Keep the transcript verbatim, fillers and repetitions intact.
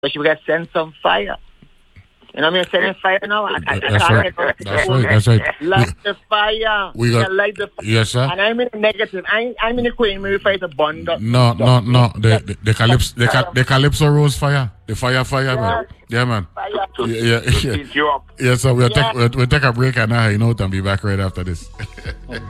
But she got send some fire. You know what I mean? Sending fire now. I, I, That's I right. can't That's right. That's right. Light the fire. We got, light the fire. Yes, sir. And I'm in the negative. I, I'm in the Queen Mary fire to bond up. No, no, no. The the, the calypso, the, ca- the calypso rose fire. The fire, fire, yeah. man. Yeah, man. Fire. Yeah, yeah, yeah. Yes, sir. We'll, yeah. Take, we'll, we'll take a break and now, you know, and be back right after this.